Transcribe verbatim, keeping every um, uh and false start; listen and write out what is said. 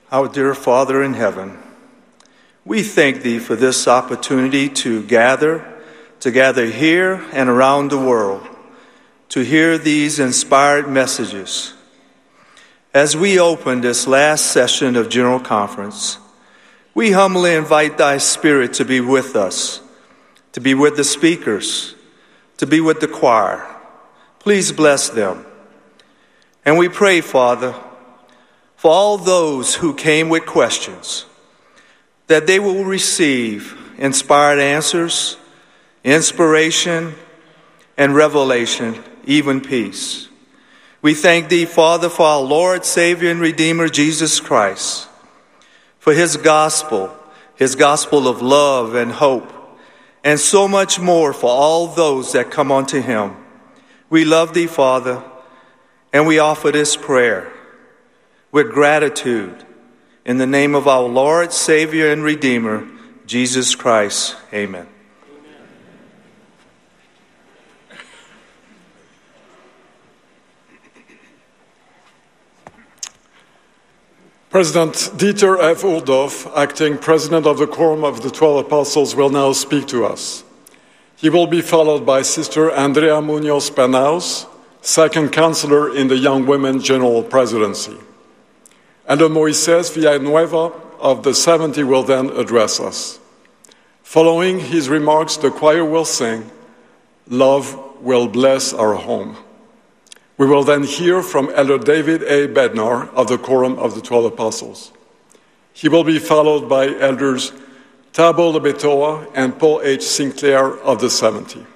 Our dear Father in heaven, we thank Thee for this opportunity to gather, to gather here and around the world, to hear these inspired messages. As we open this last session of General Conference, we humbly invite Thy Spirit to be with us, to be with the speakers, to be with the choir. Please bless them. And we pray, Father, for all those who came with questions, that they will receive inspired answers, inspiration, and revelation, even peace. We thank Thee, Father, for our Lord, Savior, and Redeemer, Jesus Christ, for His gospel, His gospel of love and hope, and so much more for all those that come unto Him. We love Thee, Father, and we offer this prayer with gratitude in the name of our Lord, Savior, and Redeemer, Jesus Christ. Amen. President Dieter F. Uldorf, acting President of the Quorum of the Twelve Apostles, will now speak to us. He will be followed by Sister Andrea Munoz Pernaus, Second Counselor in the Young Women General Presidency. Elder Moises Villanueva of the seventy will then address us. Following his remarks, the choir will sing, "Love Will Bless Our Home." We will then hear from Elder David A. Bednar of the Quorum of the Twelve Apostles. He will be followed by Elders Thabo Lebetoa and Paul H. Sinclair of the seventy.